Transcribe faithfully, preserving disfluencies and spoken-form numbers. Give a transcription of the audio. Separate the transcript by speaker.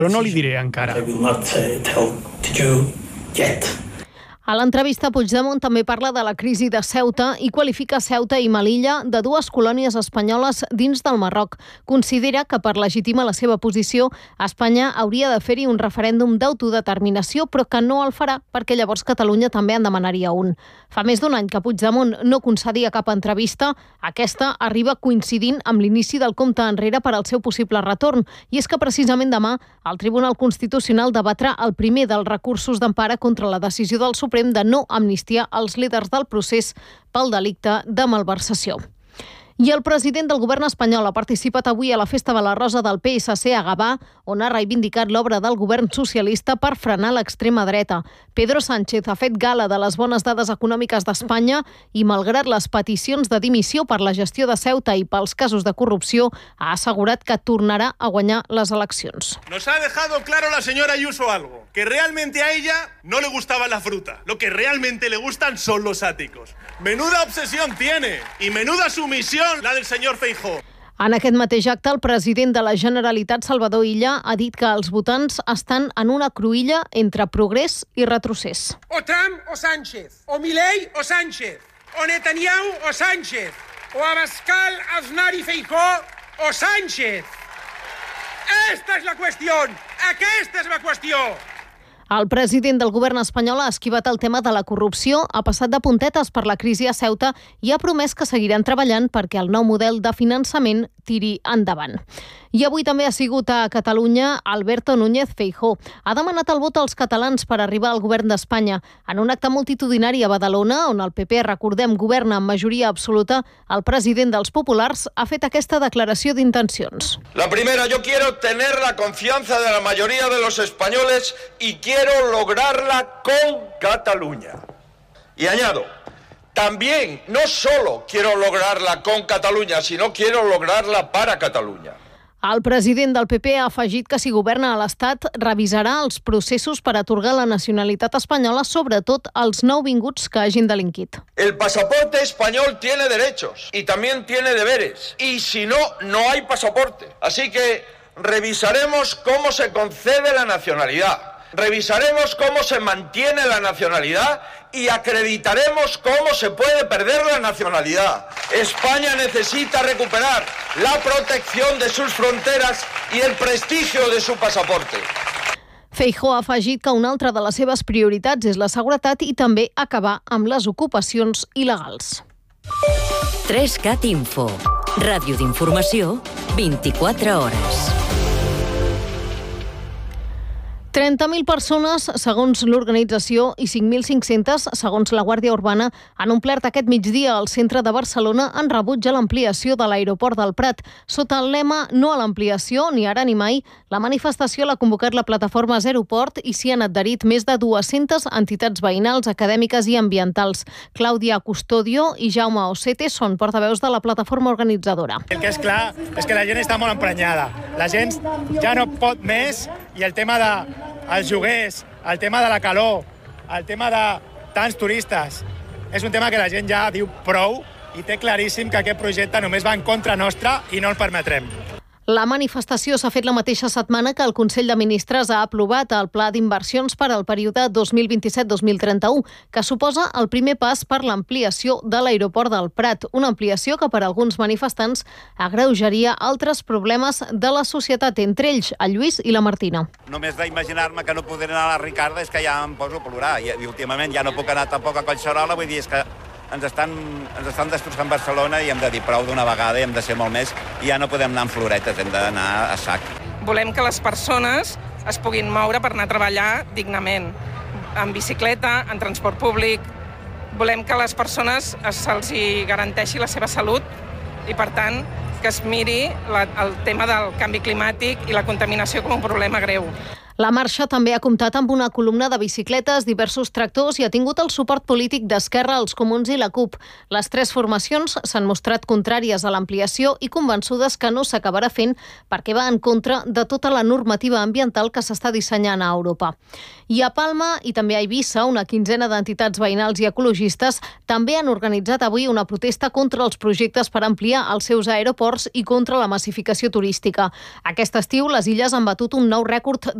Speaker 1: però no li diré encara.
Speaker 2: A l'entrevista, Puigdemont també parla de la crisi de Ceuta i qualifica Ceuta i Melilla de dues colònies espanyoles dins del Marroc. Considera que per legitimar la seva posició, Espanya hauria de fer-hi un referèndum d'autodeterminació, però que no el farà perquè llavors Catalunya també en demanaria un. Fa més d'un any que Puigdemont no concedia cap entrevista. Aquesta arriba coincidint amb l'inici del compte enrere per al seu possible retorn. I és que precisament demà el Tribunal Constitucional debatrà el primer dels recursos d'empara contra la decisió del Suprem de no amnistiar els líders del procés pel delicte de malversació. I el president del govern espanyol ha participat avui a la Festa de la Rosa del P S C a Gavà, on ha reivindicat l'obra del govern socialista per frenar l'extrema dreta. Pedro Sánchez ha fet gala de les bones dades econòmiques d'Espanya i, malgrat les peticions de dimissió per la gestió de Ceuta i pels casos de corrupció, ha assegurat que tornarà a guanyar les eleccions.
Speaker 3: Nos ha dejado claro la señora Ayuso algo, que realmente a ella no le gustaba la fruta. Lo que realmente le gustan son los áticos. Menuda obsesión tiene y menuda sumisión la del señor Feijóo.
Speaker 2: En aquest mateix acte, el president de la Generalitat, Salvador Illa, ha dit que els votants estan en una cruïlla entre progrés i retrocés.
Speaker 4: O Trump o Sánchez, o Milei o Sánchez, o Netanyahu o Sánchez, o Abascal, Aznar y Feijóo o Sánchez. Esta és la qüestió, aquesta és la qüestió.
Speaker 2: El president del govern espanyol ha esquivat el tema de la corrupció, ha passat de puntetes per la crisi a Ceuta i ha promès que seguiran treballant perquè el nou model de finançament tiri endavant. I avui també ha sigut a Catalunya Alberto Núñez Feijóo. Ha demanat el vot als catalans per arribar al govern d'Espanya. En un acte multitudinari a Badalona, on el P P, recordem, governa amb majoria absoluta, el president dels populars ha fet aquesta declaració d'intencions.
Speaker 5: La primera, yo quiero tener la confianza de la mayoría de los españoles y quiero lograrla con Cataluña. Y añado, también no solo quiero lograrla con Cataluña, sino quiero lograrla para Cataluña.
Speaker 2: El president del P P ha afegit que si governa a l'Estat revisarà els processos per atorgar la nacionalitat espanyola, sobretot als nouvinguts que hagin delinquit.
Speaker 5: El pasaporte español tiene derechos y también tiene deberes. Y si no, no hay pasaporte. Así que revisaremos cómo se concede la nacionalidad. Revisaremos cómo se mantiene la nacionalidad y acreditaremos cómo se puede perder la nacionalidad. España necesita recuperar la protección de sus fronteras y el prestigio de su pasaporte.
Speaker 2: Feijóo ha afegit que una altra de les seves prioritats és la seguretat i també acabar amb les ocupacions il·legals.
Speaker 6: tres cat Info. Ràdio d'informació, vint-i-quatre hores.
Speaker 2: trenta mil persones, segons l'organització, i cinc mil cinc-centes, segons la Guàrdia Urbana, han omplert aquest migdia al centre de Barcelona en rebuig a l'ampliació de l'aeroport del Prat. Sota el lema "No a l'ampliació, ni ara ni mai", la manifestació l'ha convocat la plataforma Zero Port i s'hi han adherit més de dues-centes entitats veïnals, acadèmiques i ambientals. Clàudia Custodio i Jaume Osete són portaveus de la plataforma organitzadora.
Speaker 7: El que és clar és que la gent està molt emprenyada. La gent ja no pot més i el tema de els lloguers, el tema de la calor, el tema de tants turistes, és un tema que la gent ja diu prou i té claríssim que aquest projecte només va en contra nostra i no el permetrem.
Speaker 2: La manifestació s'ha fet la mateixa setmana que el Consell de Ministres ha aprovat el Pla d'Inversions per al període dos mil vint-i-set dos mil trenta-u, que suposa el primer pas per l'ampliació de l'aeroport del Prat, una ampliació que per alguns manifestants agreujaria altres problemes de la societat, entre ells el Lluís i la Martina.
Speaker 8: Només d'imaginar-me que no podré anar a la Ricarda és que ja em poso a plorar, i, i últimament ja no puc anar tampoc a Collserola, vull dir, és que ens estan, ens estan destrossant Barcelona i hem de dir prou d'una vegada i hem de ser molt més i ja no podem anar amb floretes, hem d'anar a sac.
Speaker 9: Volem que les persones es puguin moure per anar a treballar dignament, en bicicleta, en transport públic. Volem que a les persones se'ls garanteixi la seva salut i, per tant, que es miri la, el tema del canvi climàtic i la contaminació com un problema greu.
Speaker 2: La marxa també ha comptat amb una columna de bicicletes, diversos tractors i ha tingut el suport polític d'Esquerra, els Comuns i la CUP. Les tres formacions s'han mostrat contràries a l'ampliació i convençudes que no s'acabarà fent perquè va en contra de tota la normativa ambiental que s'està dissenyant a Europa. I a Palma i també a Eivissa, una quinzena d'entitats veïnals i ecologistes també han organitzat avui una protesta contra els projectes per ampliar els seus aeroports i contra la massificació turística. Aquest estiu les illes han batut un nou rècord